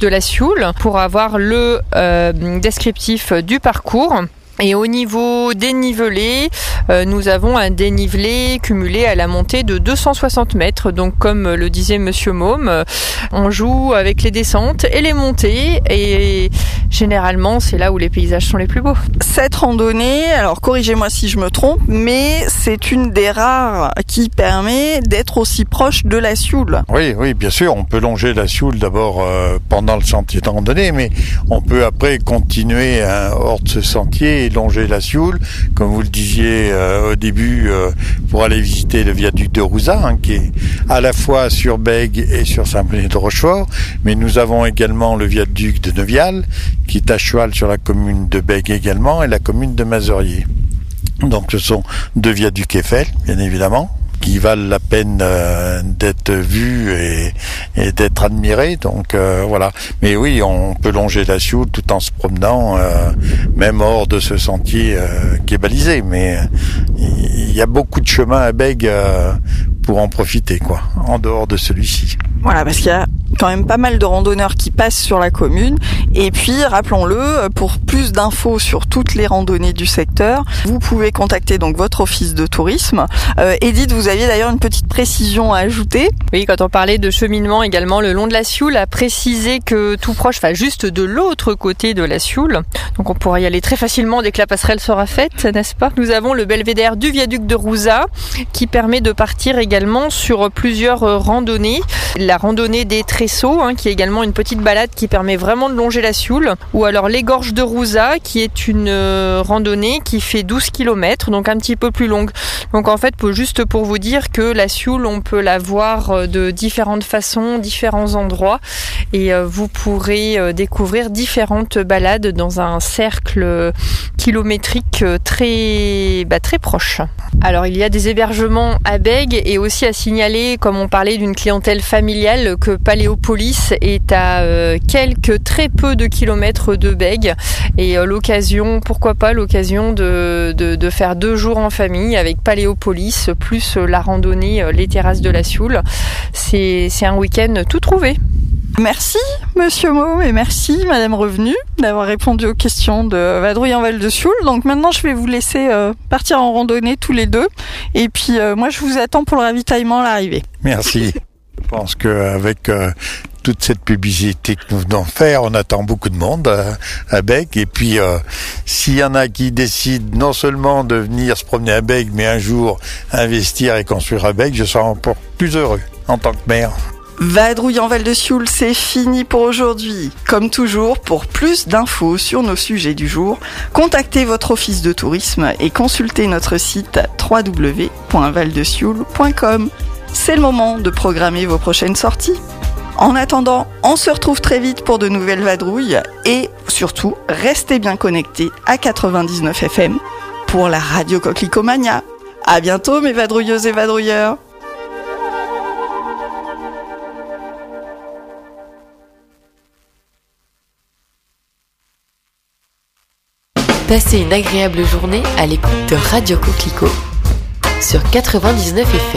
de la Sioule pour avoir le descriptif du parcours. Et au niveau dénivelé, nous avons un dénivelé cumulé à la montée de 260 mètres. Donc comme le disait Monsieur Môme, on joue avec les descentes et les montées. Et généralement, c'est là où les paysages sont les plus beaux. Cette randonnée, alors corrigez-moi si je me trompe, mais c'est une des rares qui permet d'être aussi proche de la Sioule. Oui, bien sûr. On peut longer la Sioule d'abord pendant le sentier de randonnée, mais on peut après continuer hors de ce sentier et longer la Sioule, comme vous le disiez au début, pour aller visiter le viaduc de Rouzat, qui est à la fois sur Bègue et sur Saint-Bonnet-de-Rochefort, mais nous avons également le viaduc de Neuvial, qui est à cheval sur la commune de Bègue également, et la commune de Mazerier. Donc ce sont deux viaducs Eiffel, bien évidemment, qui valent la peine d'être vus et d'être admirés. Donc voilà. Mais oui, on peut longer la Sioule tout en se promenant, même hors de ce sentier qui est balisé. Mais il y a beaucoup de chemins à Bègue pour en profiter, en dehors de celui-ci. Voilà, parce qu'il y a quand même pas mal de randonneurs qui passent sur la commune. Et puis, rappelons-le, pour plus d'infos sur toutes les randonnées du secteur, vous pouvez contacter donc votre office de tourisme. Edith, vous aviez d'ailleurs une petite précision à ajouter. Oui, quand on parlait de cheminement également le long de la Sioule, à préciser que tout proche, juste de l'autre côté de la Sioule, donc on pourra y aller très facilement dès que la passerelle sera faite, n'est-ce pas ? Nous avons le belvédère du viaduc de Rouzat qui permet de partir également sur plusieurs randonnées. La randonnée des Tresseaux, qui est également une petite balade qui permet vraiment de longer la Sioule, ou alors les gorges de Rouzat, qui est une randonnée qui fait 12 km, donc un petit peu plus longue. Donc en fait, juste pour vous dire que la Sioule, on peut la voir de différentes façons, différents endroits, et vous pourrez découvrir différentes balades dans un cercle kilométrique très proche. Alors il y a des hébergements à Bègue, et aussi à signaler, comme on parlait d'une clientèle familiale, que Paléopolis est à très peu de kilomètres de Bègue, et pourquoi pas l'occasion de faire 2 jours en famille avec Paléopolis plus la randonnée les terrasses de la Sioule. C'est un week-end tout trouvé. Merci Monsieur Môme et merci Madame Revenu d'avoir répondu aux questions de Vadrouille en Val de Sioule. Donc maintenant je vais vous laisser partir en randonnée tous les deux, et puis moi je vous attends pour le ravitaillement à l'arrivée. Merci. Je pense qu'avec toute cette publicité que nous venons de faire, on attend beaucoup de monde à Bègue. Et puis, s'il y en a qui décident non seulement de venir se promener à Bègue, mais un jour investir et construire à Bègue, je serai encore plus heureux en tant que maire. Vadrouille en Val de Sioule, c'est fini pour aujourd'hui. Comme toujours, pour plus d'infos sur nos sujets du jour, contactez votre office de tourisme et consultez notre site www.valdesioule.com. C'est le moment de programmer vos prochaines sorties. En attendant, on se retrouve très vite pour de nouvelles vadrouilles, et surtout, restez bien connectés à 99 FM pour la radio Coquelicomania. À bientôt mes vadrouilleuses et vadrouilleurs. Passez une agréable journée à l'écoute de Radio Coquelicot sur 99 FM.